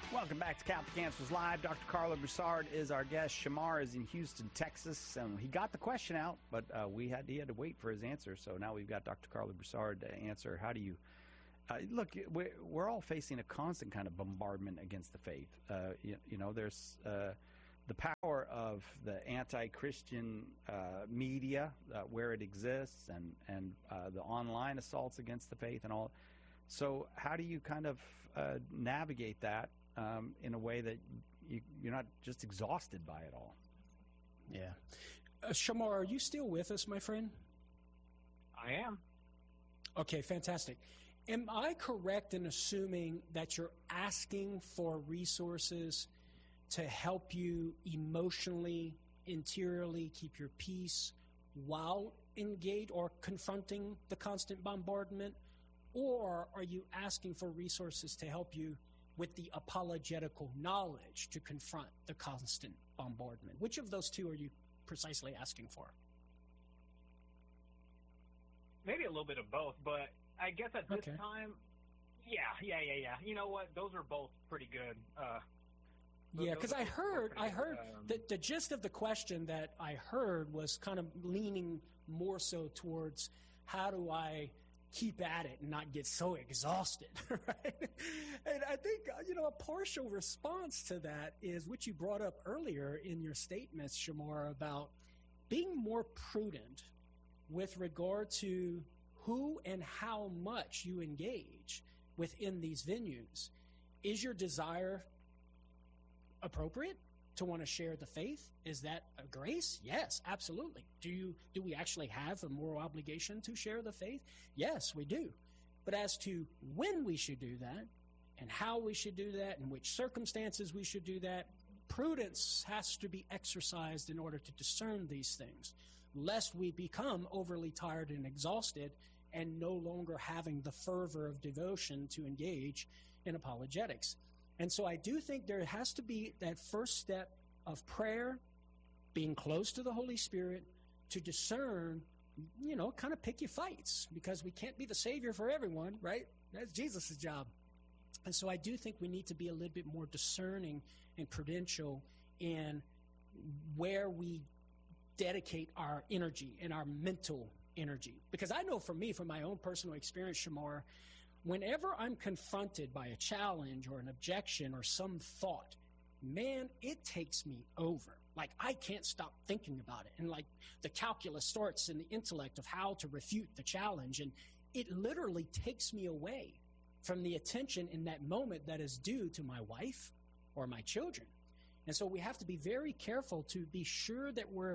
Welcome back to Catholic Answers Live. Dr. Carlo Broussard is our guest. Shamar is in Houston, Texas. He got the question out, but he had to wait for his answer. So now we've got Dr. Carlo Broussard to answer. How do you look? We're all facing a constant kind of bombardment against the faith. There's the power of the anti-Christian media where it exists, and the online assaults against the faith and all. So how do you kind of navigate that in a way that you're not just exhausted by it all? Yeah. Shamar, are you still with us, my friend? I am. Okay, fantastic. Am I correct in assuming that you're asking for resources to help you emotionally, interiorly keep your peace while engaged or confronting the constant bombardment? Or are you asking for resources to help you with the apologetical knowledge to confront the constant bombardment? Which of those two are you precisely asking for? Maybe a little bit of both, but I guess at this time, yeah. You know what? Those are both pretty good. Yeah, because I heard that the gist of the question that I heard was kind of leaning more so towards how do I keep at it and not get so exhausted, right? And I think, a partial response to that is what you brought up earlier in your statements, Shamar, about being more prudent with regard to who and how much you engage within these venues. Is your desire appropriate to want to share the faith? Is that a grace? Yes, absolutely. Do we actually have a moral obligation to share the faith? Yes, we do. But as to when we should do that and how we should do that and which circumstances we should do that, prudence has to be exercised in order to discern these things, lest we become overly tired and exhausted and no longer having the fervor of devotion to engage in apologetics. And so I do think there has to be that first step of prayer, being close to the Holy Spirit to discern, kind of pick your fights, because we can't be the Savior for everyone, right? That's Jesus' job. And so I do think we need to be a little bit more discerning and prudential in where we dedicate our energy and our mental energy. Because I know for me, from my own personal experience, Shamar, whenever I'm confronted by a challenge or an objection or some thought, man, it takes me over. Like, I can't stop thinking about it. And like the calculus starts in the intellect of how to refute the challenge. And it literally takes me away from the attention in that moment that is due to my wife or my children. And so we have to be very careful to be sure that we're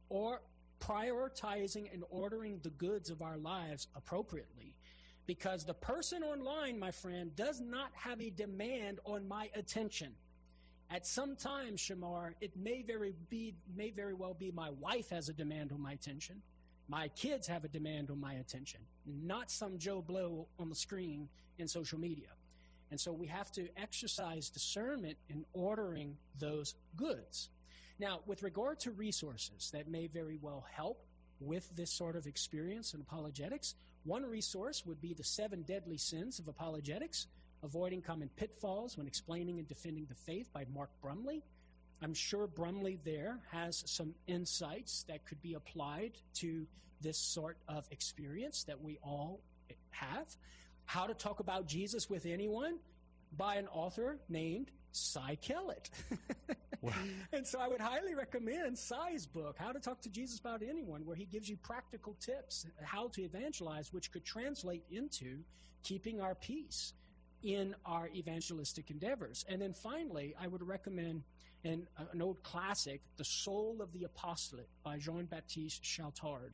prioritizing and ordering the goods of our lives appropriately. Because the person online, my friend, does not have a demand on my attention. At some time, Shamar, it may very well be my wife has a demand on my attention. My kids have a demand on my attention, not some Joe Blow on the screen in social media. And so we have to exercise discernment in ordering those goods. Now, with regard to resources that may very well help with this sort of experience in apologetics, one resource would be the 7 Deadly Sins of Apologetics, Avoiding Common Pitfalls When Explaining and Defending the Faith by Mark Brumley. I'm sure Brumley there has some insights that could be applied to this sort of experience that we all have. How to Talk About Jesus with Anyone by an author named Cy Kellett. Wow. And so I would highly recommend Cy's book, How to Talk to Jesus About Anyone, where he gives you practical tips how to evangelize, which could translate into keeping our peace in our evangelistic endeavors. And then finally, I would recommend an old classic, The Soul of the Apostolate by Jean-Baptiste Chautard,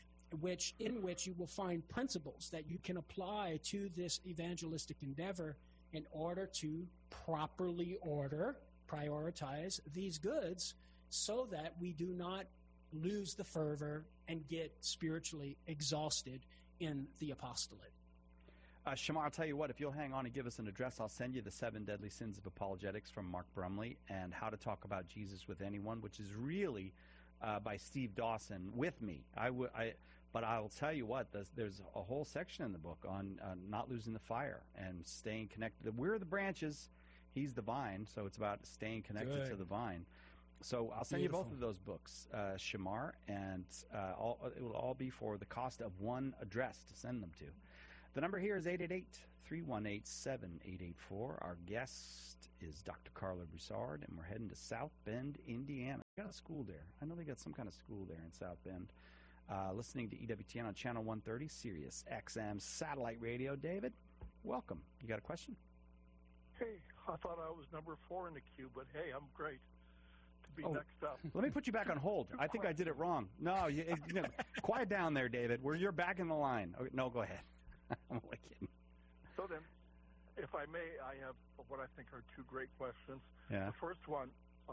in which you will find principles that you can apply to this evangelistic endeavor in order to properly prioritize these goods so that we do not lose the fervor and get spiritually exhausted in the apostolate. Shamar, I'll tell you what, if you'll hang on and give us an address, I'll send you the 7 Deadly Sins of Apologetics from Mark Brumley and How to Talk About Jesus with Anyone, which is really by Steve Dawson with me. But I'll tell you what, there's a whole section in the book on not losing the fire and staying connected. We're the branches. He's the vine, so it's about staying connected to the vine. So I'll send you both of those books, Shamar, and it will all be for the cost of one address to send them to. The number here is 888-318-7884. Our guest is Dr. Carla Broussard, and we're heading to South Bend, Indiana. They got a school there. I know they got some kind of school there in South Bend. Listening to EWTN on Channel 130, Sirius XM Satellite Radio. David, welcome. You got a question? Hey, I thought I was number 4 in the queue, but hey, I'm great to be next up. Let me put you back on hold. I think I did it wrong. No, quiet down there, David. You're back in the line. Okay, no, go ahead. I'm only kidding. So then, if I may, I have what I think are 2 great questions. Yeah. The first one,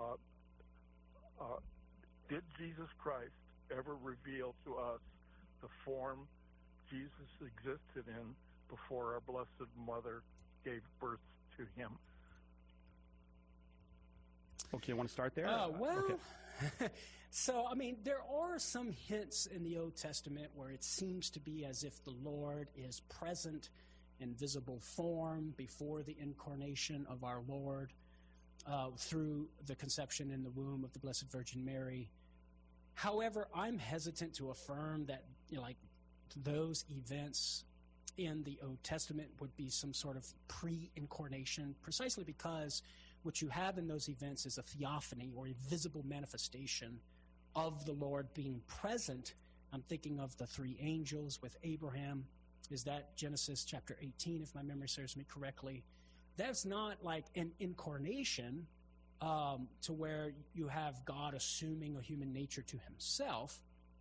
did Jesus Christ ever reveal to us the form Jesus existed in before our Blessed Mother gave birth to him? Okay, you want to start there? Okay. So, I mean, there are some hints in the Old Testament where it seems to be as if the Lord is present in visible form before the incarnation of our Lord through the conception in the womb of the Blessed Virgin Mary. However, I'm hesitant to affirm that, those events in the Old Testament would be some sort of pre-incarnation, precisely because what you have in those events is a theophany or a visible manifestation of the Lord being present. I'm thinking of the 3 angels with Abraham. Is that Genesis chapter 18, if my memory serves me correctly? That's not like an incarnation to where you have God assuming a human nature to himself.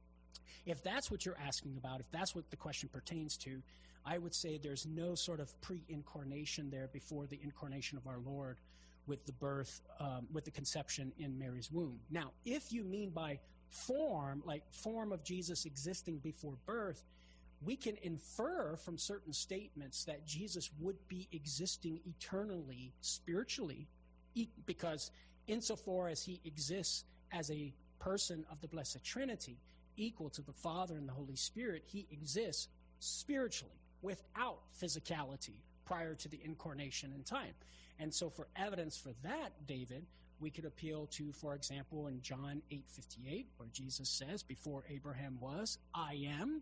If that's what you're asking about, if that's what the question pertains to, I would say there's no sort of pre-incarnation there before the incarnation of our Lord with the birth, with the conception in Mary's womb. Now, if you mean by form, like form of Jesus existing before birth, we can infer from certain statements that Jesus would be existing eternally, spiritually, because insofar as he exists as a person of the Blessed Trinity, equal to the Father and the Holy Spirit, he exists spiritually, without physicality, prior to the incarnation in time. And so for evidence for that, David, we could appeal to, for example, in John 8:58, where Jesus says, before Abraham was, I am.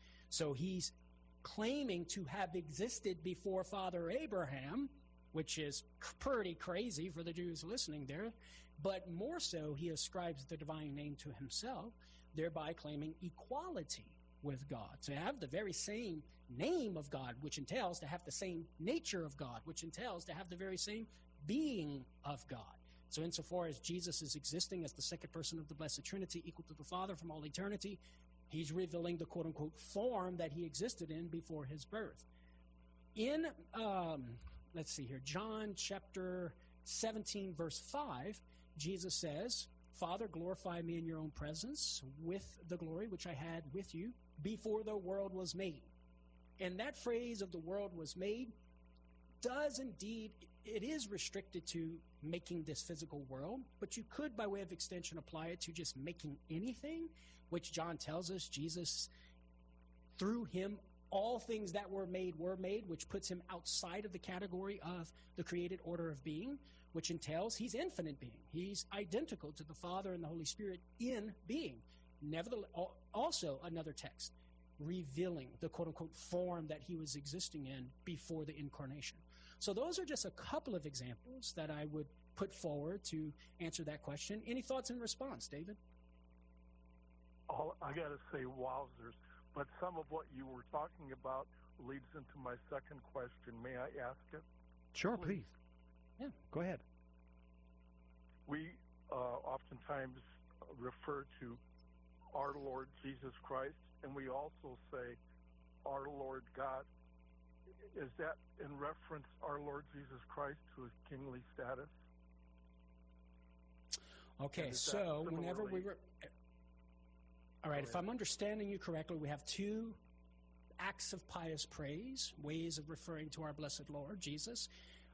So he's claiming to have existed before Father Abraham, which is pretty crazy for the Jews listening there. But more so, he ascribes the divine name to himself, thereby claiming equality with God. To have the very same name of God, which entails to have the same nature of God, which entails to have the very same being of God. So insofar as Jesus is existing as the second person of the Blessed Trinity, equal to the Father from all eternity, he's revealing the quote-unquote form that he existed in before his birth. In, let's see here, John chapter 17, verse 5, Jesus says, Father, glorify me in your own presence with the glory which I had with you before the world was made. And that phrase of the world was made does indeed, it is restricted to making this physical world, but you could, by way of extension, apply it to just making anything, which John tells us Jesus, through him, all things that were made, which puts him outside of the category of the created order of being, which entails he's infinite being. He's identical to the Father and the Holy Spirit in being. Nevertheless, also another text revealing the quote-unquote form that he was existing in before the incarnation. So those are just a couple of examples that I would put forward to answer that question. Any thoughts in response, David? I got to say, wowzers. But some of what you were talking about leads into my second question. May I ask it? Sure, please. Yeah. Go ahead. We oftentimes refer to our Lord Jesus Christ, and we also say our Lord God. Is that in reference, our Lord Jesus Christ, to his kingly status? Okay, so whenever we were... All right, if I'm understanding you correctly, we have 2 acts of pious praise, ways of referring to our blessed Lord Jesus,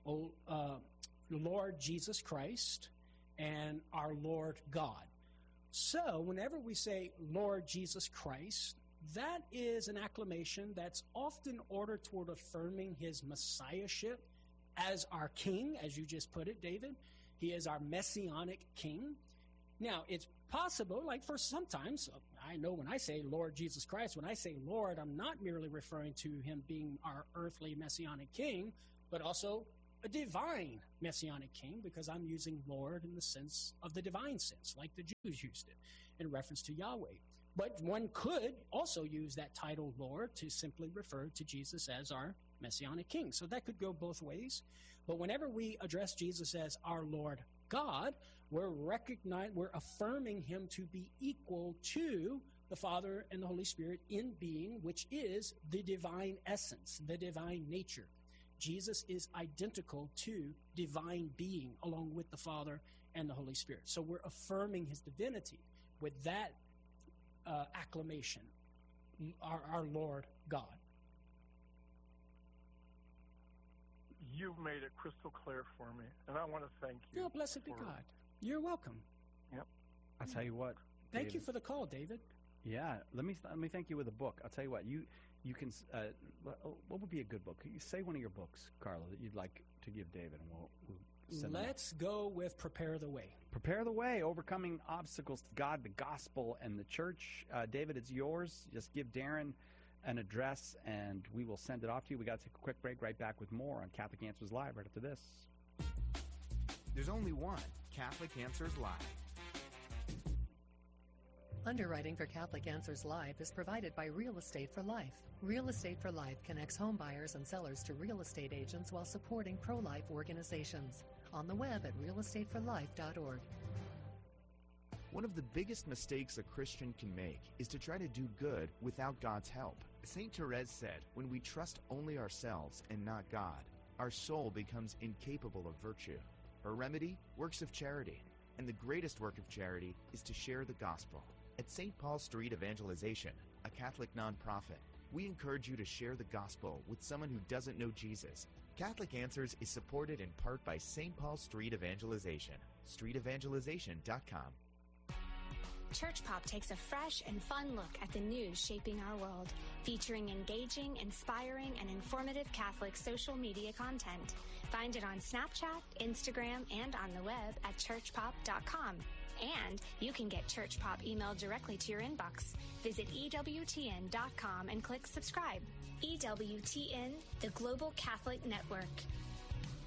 Lord Jesus Christ, and our Lord God. So whenever we say Lord Jesus Christ, that is an acclamation that's often ordered toward affirming his messiahship as our king, as you just put it, David. He is our messianic king. Now, it's possible, like for sometimes, I know when I say Lord Jesus Christ, when I say Lord, I'm not merely referring to him being our earthly messianic king, but also a divine messianic king, because I'm using Lord in the sense of the divine sense, like the Jews used it in reference to Yahweh. But one could also use that title Lord to simply refer to Jesus as our messianic king. So that could go both ways. But whenever we address Jesus as our Lord God, we're affirming him to be equal to the Father and the Holy Spirit in being, which is the divine essence, the divine nature. Jesus is identical to divine being along with the Father and the Holy Spirit. So we're affirming his divinity with that acclamation, our Lord God. You've made it crystal clear for me, and I want to thank you. Oh, blessed be God. You're welcome. Yep. I'll tell you what. Thank David, you for the call, David. Yeah, let me thank you with a book. I'll tell you what. You can. What would be a good book? You say one of your books, Carla, that you'd like to give David, and we'll send them. Let's go with Prepare the Way. Prepare the Way: Overcoming Obstacles to God, the Gospel, and the Church. David, it's yours. Just give Darren an address, and we will send it off to you. We got to take a quick break. Right back with more on Catholic Answers Live right after this. There's only one Catholic Answers Live. Underwriting for Catholic Answers Live is provided by Real Estate for Life. Real Estate for Life connects home buyers and sellers to real estate agents while supporting pro-life organizations. On the web at realestateforlife.org. One of the biggest mistakes a Christian can make is to try to do good without God's help. St. Therese said, when we trust only ourselves and not God, our soul becomes incapable of virtue. Her remedy? Works of charity. And the greatest work of charity is to share the gospel. At St. Paul Street Evangelization, a Catholic nonprofit, we encourage you to share the gospel with someone who doesn't know Jesus. Catholic Answers is supported in part by St. Paul Street Evangelization, streetevangelization.com. Church Pop takes a fresh and fun look at the news shaping our world, featuring engaging, inspiring, and informative Catholic social media content. Find it on Snapchat, Instagram, and on the web at churchpop.com. And you can get Church Pop emailed directly to your inbox. Visit EWTN.com and click subscribe. EWTN, the Global Catholic Network.